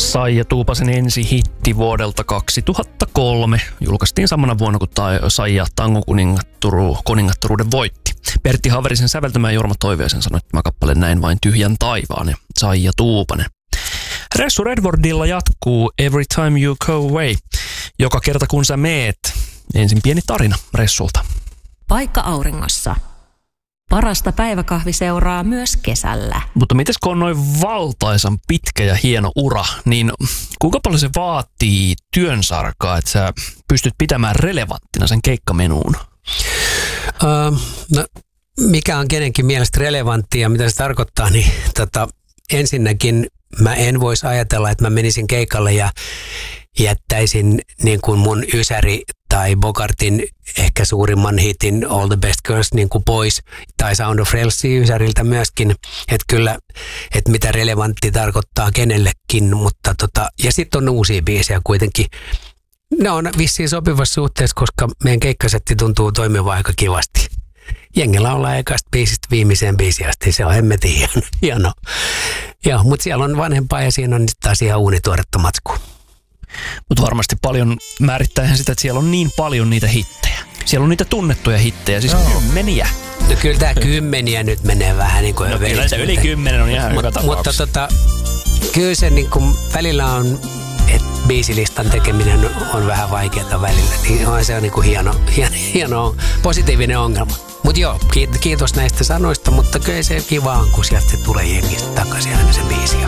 Saija Tuupasen ensi hitti vuodelta 2003 julkaistiin samana vuonna, kun Saija Tangon kuningattoruuden voitti. Pertti Haverisen säveltämään Jorma Toiviaisen sanoi, että mä kappalen näin vain tyhjän taivaan ja Saija Tuupanen. Ressu Redwardilla jatkuu Every Time You Go Away. Joka kerta kun sä meet. Ensin pieni tarina Ressulta. Paikka auringossa. Parasta päiväkahvi seuraa myös kesällä. Mutta mites kun on noin valtaisan pitkä ja hieno ura, niin kuinka paljon se vaatii työnsarkaa, että sä pystyt pitämään relevanttina sen keikkamenuun? No, mikä on kenenkin mielestä relevanttia ja mitä se tarkoittaa, niin ensinnäkin mä en voisi ajatella, että mä menisin keikalle ja jättäisin niin kuin mun Ysäri tai Bogartin ehkä suurimman hitin All the Best Girls niin kuin pois, tai Sound of Frelsia Ysäriltä myöskin, että kyllä, että mitä relevantti tarkoittaa kenellekin, mutta ja sitten on uusia biisejä kuitenkin. Ne on vissiin sopivassa suhteessa, koska meidän keikkasetti tuntuu toimivan aika kivasti. Jengillä ollaan ekasta biisistä viimeiseen biisiin asti, se on hemmetin hieno. Joo, mutta siellä on vanhempaa ja siinä on taas ihan uunituoretta matskua. Mutta varmasti paljon määrittää sitä, että siellä on niin paljon niitä hittejä. Siellä on niitä tunnettuja hittejä, siis kymmeniä. No kyllä tämä kymmeniä nyt menee vähän niin kuin... No kyllä se yli 10 on ihan joka tapauksessa. Mutta kyllä se niin kuin välillä on, että biisilistan tekeminen on vähän vaikeaa välillä. Niin on se on niin kuin hieno positiivinen ongelma. Mutta joo, kiitos näistä sanoista, mutta kyllä se kiva on, kun sieltä tulee jengistä takaisin aina se biisi.